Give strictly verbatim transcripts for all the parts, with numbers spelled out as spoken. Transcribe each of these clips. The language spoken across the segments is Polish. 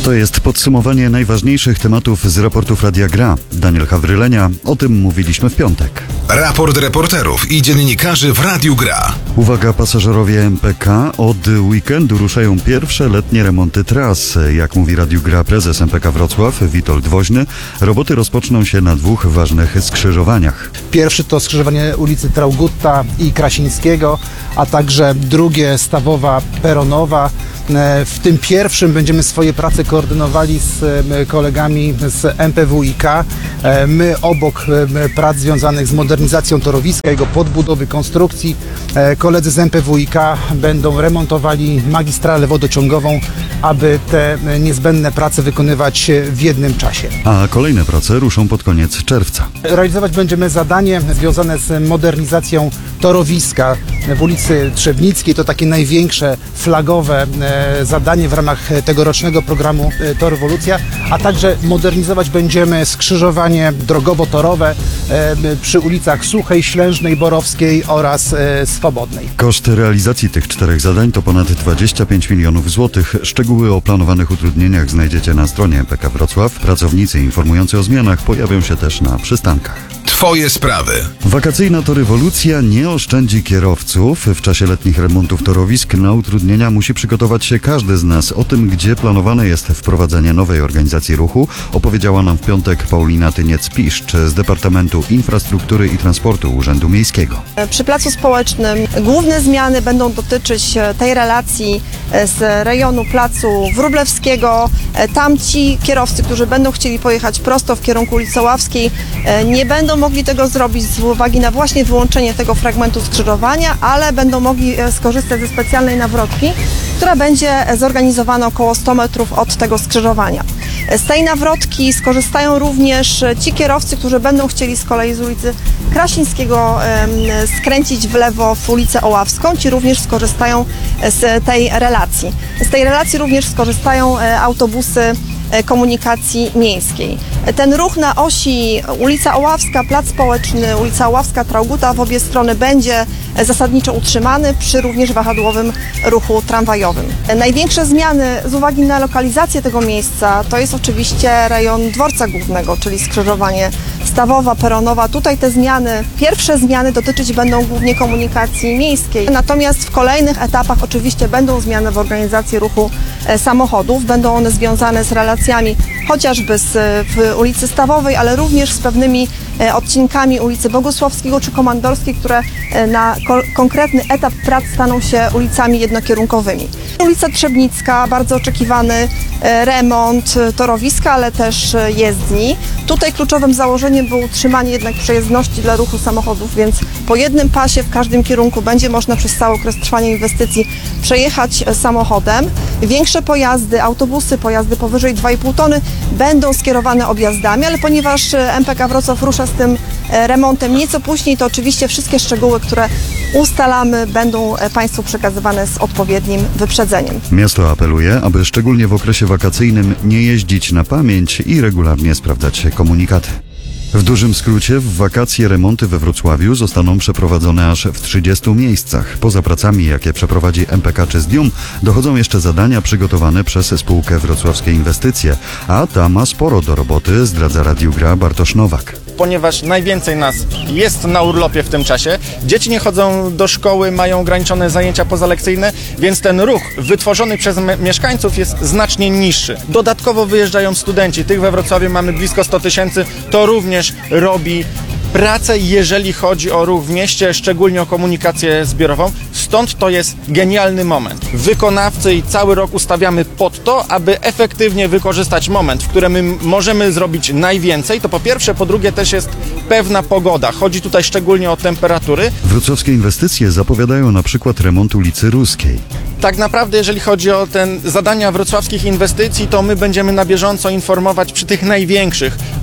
To jest podsumowanie najważniejszych tematów z raportów Radia Gra. Daniel Hawrylenia, o tym mówiliśmy w piątek. Raport reporterów i dziennikarzy w Radiu Gra. Uwaga, pasażerowie M P K, od weekendu ruszają pierwsze letnie remonty tras. Jak mówi Radiu Gra prezes M P K Wrocław, Witold Woźny, roboty rozpoczną się na dwóch ważnych skrzyżowaniach. Pierwszy to skrzyżowanie ulicy Traugutta i Krasińskiego, a także drugie Stawowa Peronowa. W tym pierwszym będziemy swoje prace koordynowali z kolegami z M P W i K. My obok prac związanych z modernizacją torowiska, jego podbudowy, konstrukcji, koledzy z M P W i K będą remontowali magistralę wodociągową, aby te niezbędne prace wykonywać w jednym czasie. A kolejne prace ruszą pod koniec czerwca. Realizować będziemy zadanie związane z modernizacją torowiska w ulicy Trzebnickiej. To takie największe, flagowe zadanie w ramach tegorocznego programu Torewolucja, a także modernizować będziemy skrzyżowanie drogowo-torowe przy ulicach Suchej, Ślężnej, Borowskiej oraz Swobodnej. Koszt realizacji tych czterech zadań to ponad dwadzieścia pięć milionów złotych. Szczegóły o planowanych utrudnieniach znajdziecie na stronie M P K Wrocław. Pracownicy informujący o zmianach pojawią się też na przystankach. Twoje sprawy. Wakacyjna Torewolucja nie oszczędzi kierowców. W czasie letnich remontów torowisk na utrudnienia musi przygotować się każdy z nas. O tym, gdzie planowane jest wprowadzenie nowej organizacji ruchu, opowiedziała nam w piątek Paulina Tyniec-Piszcz z Departamentu Infrastruktury i Transportu Urzędu Miejskiego. Przy Placu Społecznym główne zmiany będą dotyczyć tej relacji z rejonu Placu Wróblewskiego. Tam ci kierowcy, którzy będą chcieli pojechać prosto w kierunku ulicy Oławskiej, nie będą mogli tego zrobić z uwagi na właśnie wyłączenie tego fragmentu skrzyżowania, ale będą mogli skorzystać ze specjalnej nawrotki, która będzie zorganizowana około sto metrów od tego skrzyżowania. Z tej nawrotki skorzystają również ci kierowcy, którzy będą chcieli z kolei z ulicy Krasińskiego skręcić w lewo w ulicę Oławską. Ci również skorzystają z tej relacji. Z tej relacji również skorzystają autobusy komunikacji miejskiej. Ten ruch na osi ulica Oławska, Plac Społeczny, ulica Oławska, Traugutta w obie strony będzie zasadniczo utrzymany przy również wahadłowym ruchu tramwajowym. Największe zmiany z uwagi na lokalizację tego miejsca to jest oczywiście rejon dworca głównego, czyli skrzyżowanie Stawowa, Peronowa. Tutaj te zmiany, pierwsze zmiany dotyczyć będą głównie komunikacji miejskiej. Natomiast w kolejnych etapach oczywiście będą zmiany w organizacji ruchu samochodów. Będą one związane z relacjami chociażby z w ulicy Stawowej, ale również z pewnymi odcinkami ulicy Bogusławskiego czy Komandorskiej, które na ko- konkretny etap prac staną się ulicami jednokierunkowymi. Ulica Trzebnicka, bardzo oczekiwany remont torowiska, ale też jezdni. Tutaj kluczowym założeniem było utrzymanie jednak przejezdności dla ruchu samochodów, więc po jednym pasie w każdym kierunku będzie można przez cały okres trwania inwestycji przejechać samochodem. Większe pojazdy, autobusy, pojazdy powyżej dwa i pół tony będą skierowane objazdami, ale ponieważ M P K Wrocław rusza z tym remontem nieco później, to oczywiście wszystkie szczegóły, które ustalamy, będą Państwu przekazywane z odpowiednim wyprzedzeniem. Miasto apeluje, aby szczególnie w okresie wakacyjnym nie jeździć na pamięć i regularnie sprawdzać komunikaty. W dużym skrócie w wakacje remonty we Wrocławiu zostaną przeprowadzone aż w trzydziestu miejscach. Poza pracami, jakie przeprowadzi M P K czy Zdium, dochodzą jeszcze zadania przygotowane przez spółkę Wrocławskie Inwestycje, a ta ma sporo do roboty, zdradza Radiu Gra Bartosz Nowak. Ponieważ najwięcej nas jest na urlopie w tym czasie, dzieci nie chodzą do szkoły, mają ograniczone zajęcia pozalekcyjne, więc ten ruch wytworzony przez me- mieszkańców jest znacznie niższy. Dodatkowo wyjeżdżają studenci, tych we Wrocławiu mamy blisko sto tysięcy, to również robi pracę, jeżeli chodzi o ruch w mieście, szczególnie o komunikację zbiorową. Stąd to jest genialny moment. Wykonawcy i cały rok ustawiamy pod to, aby efektywnie wykorzystać moment, w którym my możemy zrobić najwięcej. To po pierwsze, po drugie też jest pewna pogoda. Chodzi tutaj szczególnie o temperatury. Wrocławskie Inwestycje zapowiadają na przykład remont ulicy Ruskiej. Tak naprawdę, jeżeli chodzi o te zadania wrocławskich inwestycji, to my będziemy na bieżąco informować przy tych największych,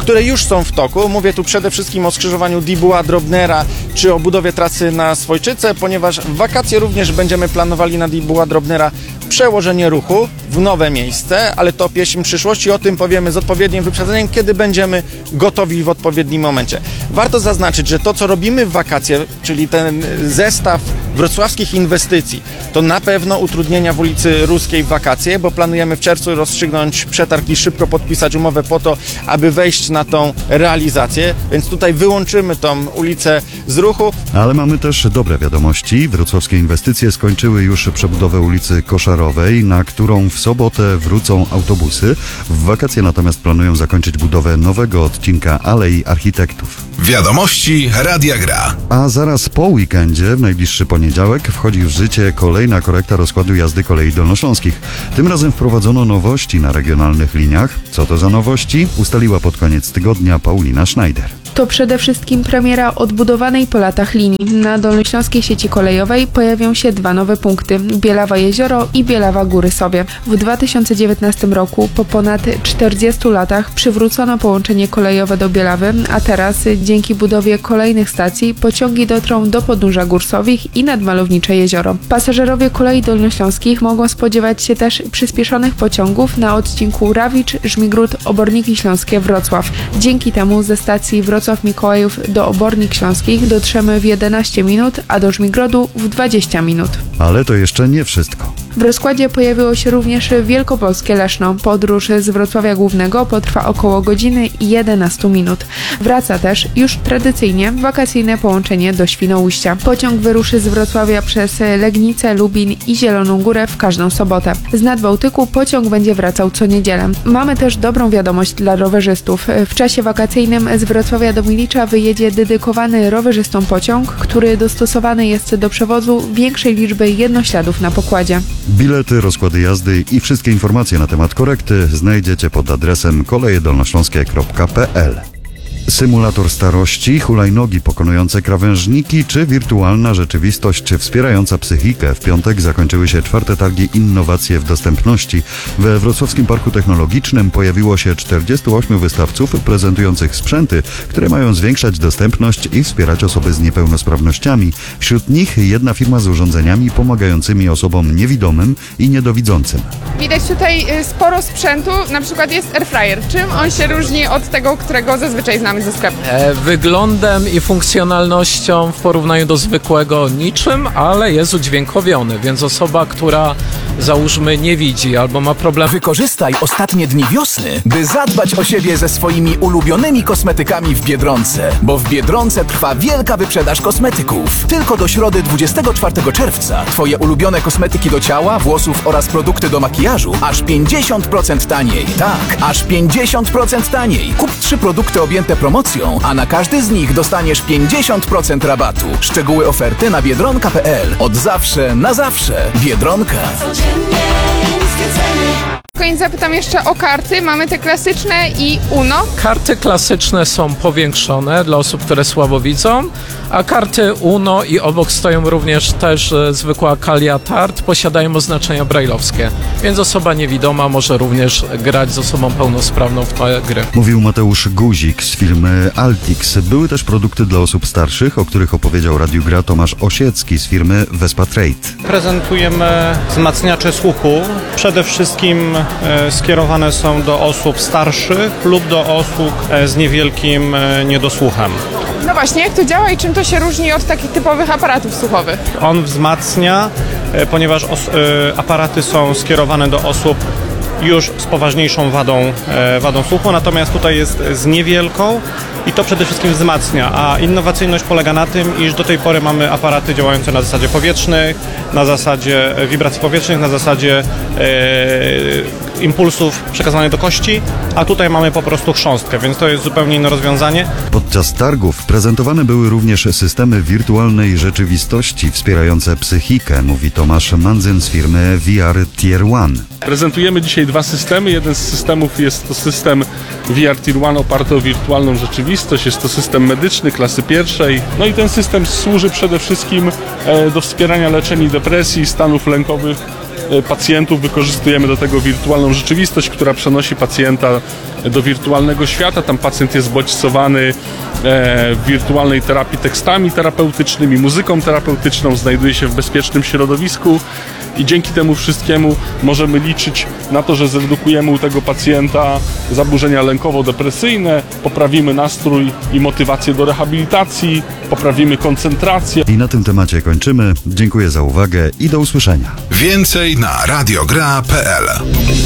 które już są w toku. Mówię tu przede wszystkim o skrzyżowaniu Dibuła-Drobnera czy o budowie trasy na Swojczyce, ponieważ w wakacje również będziemy planowali na Dibuła-Drobnera przełożenie ruchu w nowe miejsce, ale to pieśń przyszłości, o tym powiemy z odpowiednim wyprzedzeniem, kiedy będziemy gotowi w odpowiednim momencie. Warto zaznaczyć, że to, co robimy w wakacje, czyli ten zestaw wrocławskich inwestycji, to na pewno utrudnienia w ulicy Ruskiej w wakacje, bo planujemy w czerwcu rozstrzygnąć przetarg i szybko podpisać umowę po to, aby wejść na tą realizację, więc tutaj wyłączymy tą ulicę z ruchu. Ale mamy też dobre wiadomości. Wrocławskie inwestycje skończyły już przebudowę ulicy Koszarowej, na którą w sobotę wrócą autobusy. W wakacje natomiast planują zakończyć budowę nowego odcinka Alei Architektów. Wiadomości Radia Gra. A zaraz po weekendzie, w najbliższy poniedziałek, wchodzi w życie kolejna korekta rozkładu jazdy kolei dolnośląskich. Tym razem wprowadzono nowości na regionalnych liniach. Co to za nowości? Ustaliła pod koniec tygodnia Paulina Schneider. To przede wszystkim premiera odbudowanej po latach linii. Na dolnośląskiej sieci kolejowej pojawią się dwa nowe punkty: Bielawa Jezioro i Bielawa Góry Sobie. W dwa tysiące dziewiętnastym roku po ponad czterdziestu latach przywrócono połączenie kolejowe do Bielawy, a teraz dzięki budowie kolejnych stacji pociągi dotrą do podnóża Gór Sowich i nad Malownicze Jezioro. Pasażerowie kolei dolnośląskich mogą spodziewać się też przyspieszonych pociągów na odcinku Rawicz-Żmigród-Oborniki Śląskie Wrocław. Dzięki temu ze stacji Wrocław Mikołajów do Obornik Śląskich dotrzemy w jedenaście minut, a do Żmigrodu w dwadzieścia minut. Ale to jeszcze nie wszystko. W rozkładzie pojawiło się również wielkopolskie Leszno. Podróż z Wrocławia Głównego potrwa około godziny i jedenaście minut. Wraca też już tradycyjnie wakacyjne połączenie do Świnoujścia. Pociąg wyruszy z Wrocławia przez Legnicę, Lubin i Zieloną Górę w każdą sobotę. Z Nadbałtyku pociąg będzie wracał co niedzielę. Mamy też dobrą wiadomość dla rowerzystów. W czasie wakacyjnym z Wrocławia do Milicza wyjedzie dedykowany rowerzystom pociąg, który dostosowany jest do przewozu większej liczby jednośladów na pokładzie. Bilety, rozkłady jazdy i wszystkie informacje na temat korekty znajdziecie pod adresem koleje dolnośląskie kropka p l. Symulator starości, hulajnogi pokonujące krawężniki czy wirtualna rzeczywistość wspierająca psychikę. W piątek zakończyły się czwarte targi Innowacje w dostępności. We Wrocławskim Parku Technologicznym pojawiło się czterdziestu ośmiu wystawców prezentujących sprzęty, które mają zwiększać dostępność i wspierać osoby z niepełnosprawnościami. Wśród nich jedna firma z urządzeniami pomagającymi osobom niewidomym i niedowidzącym. Widać tutaj sporo sprzętu, na przykład jest airfryer. Czym on się różni od tego, którego zazwyczaj znamy ze sklepu? E, wyglądem i funkcjonalnością w porównaniu do zwykłego niczym, ale jest udźwiękowiony, więc osoba, która załóżmy nie widzi albo ma problem. Wykorzystaj ostatnie dni wiosny, by zadbać o siebie ze swoimi ulubionymi kosmetykami w Biedronce, bo w Biedronce trwa wielka wyprzedaż kosmetyków. Tylko do środy dwudziestego czwartego czerwca Twoje ulubione kosmetyki do ciała, włosów oraz produkty do makijażu aż pięćdziesiąt procent taniej. Tak, aż pięćdziesiąt procent taniej. Kup trzy produkty objęte promocją, a na każdy z nich dostaniesz pięćdziesiąt procent rabatu. Szczegóły oferty na biedronka kropka p l. Od zawsze na zawsze. Biedronka. Na koniec zapytam jeszcze o karty. Mamy te klasyczne i Uno. Karty klasyczne są powiększone dla osób, które słabo widzą, a karty Uno i obok stoją również też e, zwykła Kalia Tart, posiadają oznaczenia brajlowskie, więc osoba niewidoma może również grać z osobą pełnosprawną w te gry. Mówił Mateusz Guzik z firmy Altix. Były też produkty dla osób starszych, o których opowiedział Radiu Gra Tomasz Osiecki z firmy Vespa Trade. Prezentujemy wzmacniacze słuchu. Przede wszystkim e, skierowane są do osób starszych lub do osób e, z niewielkim e, niedosłuchem. No właśnie, jak to działa i czym to się różni od takich typowych aparatów słuchowych? On wzmacnia, e, ponieważ os, e, aparaty są skierowane do osób już z poważniejszą wadą, e, wadą słuchu, natomiast tutaj jest z niewielką i to przede wszystkim wzmacnia, a innowacyjność polega na tym, iż do tej pory mamy aparaty działające na zasadzie powietrznych, na zasadzie wibracji powietrznych, na zasadzie e, impulsów przekazywanych do kości, a tutaj mamy po prostu chrząstkę, więc to jest zupełnie inne rozwiązanie. Podczas targów prezentowane były również systemy wirtualnej rzeczywistości wspierające psychikę, mówi Tomasz Mandzyn z firmy V R Tier One. Prezentujemy dzisiaj dwa systemy. Jeden z systemów jest to system V R Tier One oparty o wirtualną rzeczywistość. Jest to system medyczny klasy pierwszej. No i ten system służy przede wszystkim do wspierania leczenia depresji, stanów lękowych e, pacjentów. Wykorzystujemy do tego wirtualną rzeczywistość, która przenosi pacjenta do wirtualnego świata. Tam pacjent jest bodźcowany e, w wirtualnej terapii tekstami terapeutycznymi, muzyką terapeutyczną, znajduje się w bezpiecznym środowisku i dzięki temu wszystkiemu możemy liczyć na to, że zredukujemy u tego pacjenta zaburzenia lękowo-depresyjne, poprawimy nastrój i motywację do rehabilitacji, poprawimy koncentrację. I na tym temacie kończymy. Dziękuję za uwagę i do usłyszenia. Więcej na radiogra kropka p l.